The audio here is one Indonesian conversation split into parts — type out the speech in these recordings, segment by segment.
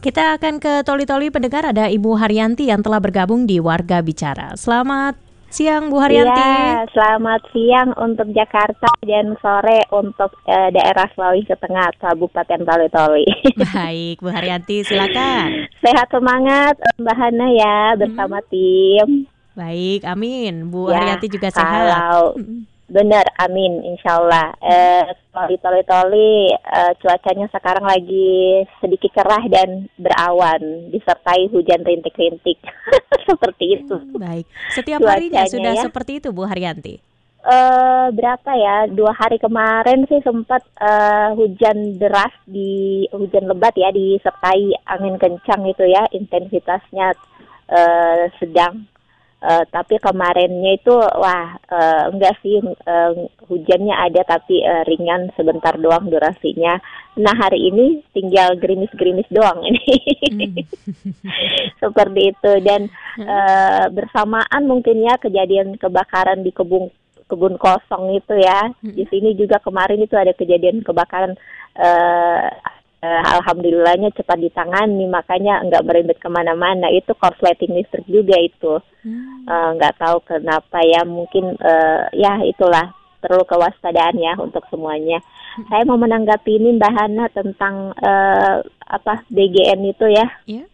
Kita akan ke Toli-Toli pendengar, ada Ibu Haryanti yang telah bergabung di Warga Bicara. Selamat siang Bu Haryanti. Iya, selamat siang untuk Jakarta dan sore untuk daerah Sulawesi Tengah, Kabupaten Toli-Toli. Baik, Bu Haryanti silakan. Sehat semangat Mbak Hana ya bersama tim. Baik, amin. Bu Ya, Haryanti juga sehat. Kalau benar, amin, insya Allah. Di Toli-Toli cuacanya sekarang lagi sedikit cerah dan berawan, disertai hujan rintik-rintik. Seperti itu. Baik, setiap harinya Cuacanya sudah ya. seperti itu Bu Haryanti? Berapa ya, 2 hari kemarin sih sempat hujan deras, hujan lebat ya, disertai angin kencang itu ya, intensitasnya sedang. Tapi kemarinnya itu enggak sih, hujannya ada tapi ringan sebentar doang durasinya. Nah hari ini tinggal gerimis-gerimis doang ini. Seperti itu. Dan bersamaan mungkin ya kejadian kebakaran di kebun kosong itu ya. Di sini juga kemarin itu ada kejadian kebakaran. Alhamdulillahnya cepat ditangani, makanya nggak merembet kemana-mana. Itu korsleting listrik juga itu. Nggak tahu kenapa ya, mungkin ya itulah, perlu kewaspadaan ya untuk semuanya. Saya mau menanggapi ini Mbak Hana tentang BGN itu ya. Yeah.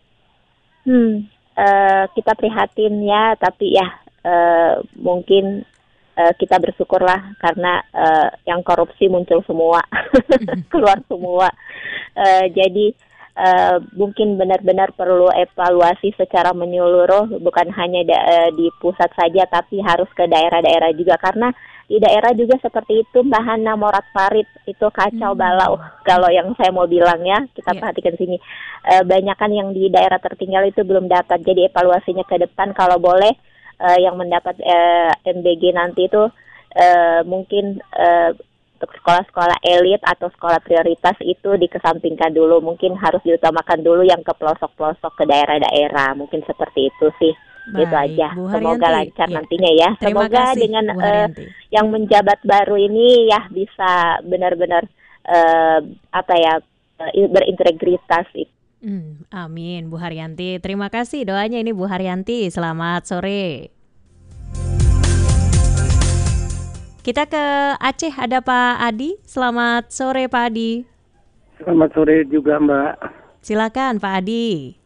Kita prihatin ya, tapi ya mungkin kita bersyukurlah karena yang korupsi muncul semua, keluar semua. Jadi mungkin benar-benar perlu evaluasi secara menyeluruh, bukan hanya di pusat saja, tapi harus ke daerah-daerah juga. Karena di daerah juga seperti itu, Mbak Hana, Morat Farid itu kacau balau. Kalau yang saya mau bilang ya, kita perhatikan sini. Banyakan yang di daerah tertinggal itu belum dapat. Jadi evaluasinya ke depan kalau boleh, yang mendapat MBG nanti itu mungkin untuk sekolah-sekolah elit atau sekolah prioritas itu dikesampingkan dulu. Mungkin harus diutamakan dulu yang ke pelosok-pelosok, ke daerah-daerah. Mungkin seperti itu sih. Baik, itu aja. Bu Semoga Haryanti, lancar ya. nantinya ya. Terima Semoga kasih, dengan Bu Haryanti. yang menjabat baru ini ya bisa benar-benar berintegritas. Amin Bu Haryanti. Terima kasih doanya ini Bu Haryanti. Selamat sore. Kita ke Aceh, ada Pak Adi. Selamat sore Pak Adi. Selamat sore juga Mbak. Silakan Pak Adi.